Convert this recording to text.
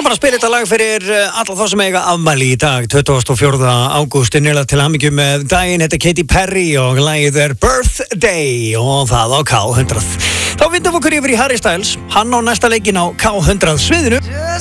bara að spila þetta lag fyrir alla þá sem eiga afmæli í dag 24. ágúst, innlega til hamingju með daginn. Þetta er Katy Perry og lagið er Birthday og það á K100. Þá vindum við okkur yfir í Harry Styles. Hann á næsta leikinn á K100 sviðinu.